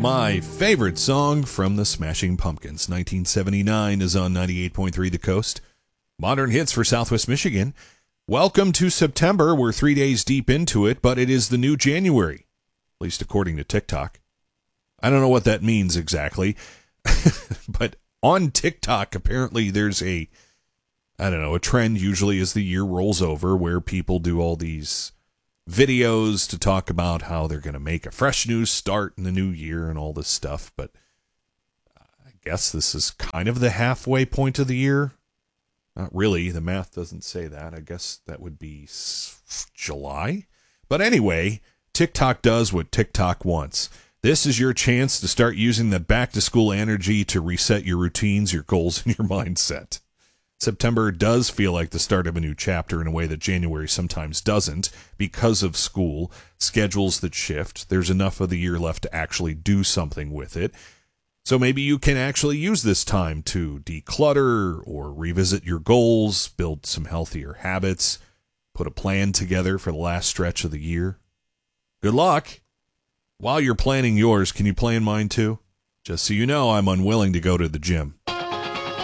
My favorite song from the Smashing Pumpkins. 1979 is on 98.3 The Coast. Modern hits for Southwest Michigan. Welcome to September. We're 3 days deep into it, but it is the new January, at least according to TikTok. I don't know what that means exactly, but on TikTok, apparently there's a trend usually as the year rolls over where people do all these videos to talk about how they're going to make a fresh new start in the new year and all this stuff. But I guess this is kind of the halfway point of the year. Not really. The math doesn't say that. I guess that would be July. But anyway, TikTok does what TikTok wants. This is your chance to start using the back-to-school energy to reset your routines, your goals, and your mindset. September does feel like the start of a new chapter in a way that January sometimes doesn't because of school, schedules that shift. There's enough of the year left to actually do something with it. So maybe you can actually use this time to declutter or revisit your goals, build some healthier habits, put a plan together for the last stretch of the year. Good luck. While you're planning yours, can you plan mine too? Just so you know, I'm unwilling to go to the gym.